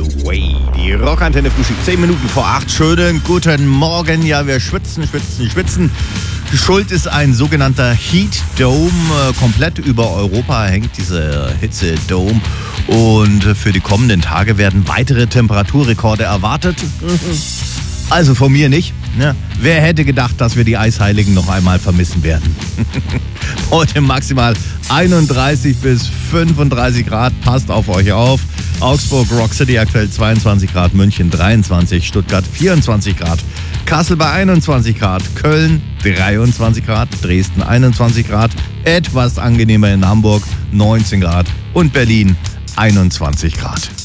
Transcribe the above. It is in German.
Away. Die Rockantenne Frühstück 10 Minuten vor 8. Schönen guten Morgen. Ja, wir schwitzen. Schuld ist ein sogenannter Heat Dome. Komplett über Europa hängt dieser Hitze-Dome. Und für die kommenden Tage werden weitere Temperaturrekorde erwartet. Also von mir nicht. Ja, wer hätte gedacht, dass wir die Eisheiligen noch einmal vermissen werden? Heute maximal 31 bis 35 Grad. Passt auf euch auf. Augsburg, Rock City aktuell 22 Grad, München 23, Stuttgart 24 Grad, Kassel bei 21 Grad, Köln 23 Grad, Dresden 21 Grad, etwas angenehmer in Hamburg 19 Grad und Berlin 21 Grad.